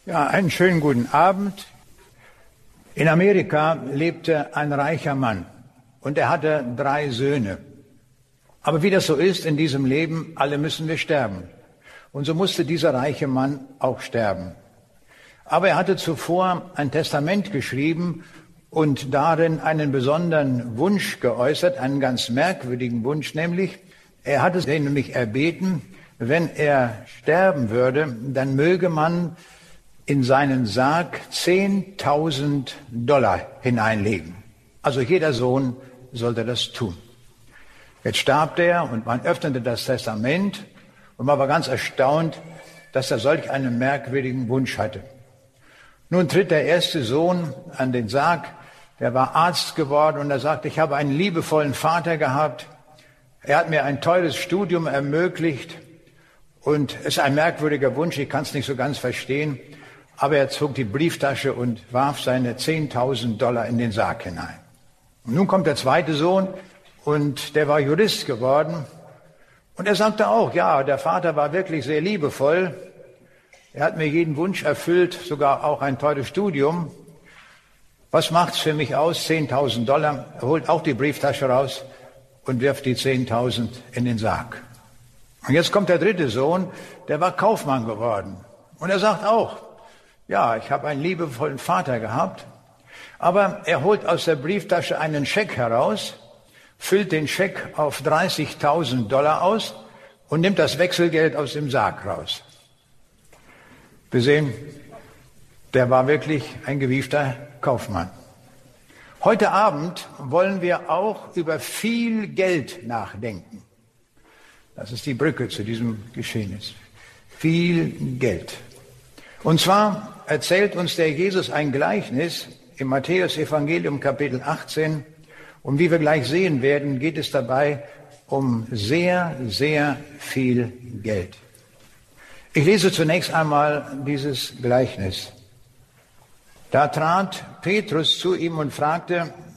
Ja, einen schönen guten Abend. In Amerika lebte ein reicher Mann und er hatte 3 Söhne. Aber wie das so ist in diesem Leben, alle müssen wir sterben. Und so musste dieser reiche Mann auch sterben. Aber er hatte zuvor ein Testament geschrieben und darin einen besonderen Wunsch geäußert, einen ganz merkwürdigen Wunsch, nämlich, er hatte den nämlich erbeten, wenn er sterben würde, dann möge man in seinen Sarg $10.000 hineinlegen. Also jeder Sohn sollte das tun. Jetzt starb er und man öffnete das Testament und man war ganz erstaunt, dass er solch einen merkwürdigen Wunsch hatte. Nun tritt der erste Sohn an den Sarg, der war Arzt geworden und er sagte, ich habe einen liebevollen Vater gehabt, er hat mir ein teures Studium ermöglicht und es ist ein merkwürdiger Wunsch, ich kann es nicht so ganz verstehen, aber er zog die Brieftasche und warf seine $10.000 in den Sarg hinein. Und nun kommt der zweite Sohn und der war Jurist geworden und er sagte auch, ja, der Vater war wirklich sehr liebevoll, er hat mir jeden Wunsch erfüllt, sogar auch ein teures Studium. Was macht's für mich aus? $10.000. Er holt auch die Brieftasche raus und wirft die 10.000 in den Sarg. Und jetzt kommt der dritte Sohn, der war Kaufmann geworden. Und er sagt auch, ja, ich habe einen liebevollen Vater gehabt, aber er holt aus der Brieftasche einen Scheck heraus, füllt den Scheck auf $30.000 aus und nimmt das Wechselgeld aus dem Sarg raus. Wir sehen, der war wirklich ein gewiefter Kaufmann. Heute Abend wollen wir auch über viel Geld nachdenken. Das ist die Brücke zu diesem Geschehnis. Viel Geld. Und zwar erzählt uns der Jesus ein Gleichnis im Matthäus-Evangelium Kapitel 18. Und wie wir gleich sehen werden, geht es dabei um sehr, sehr viel Geld. Ich lese zunächst einmal dieses Gleichnis. Da trat Petrus zu ihm und fragte,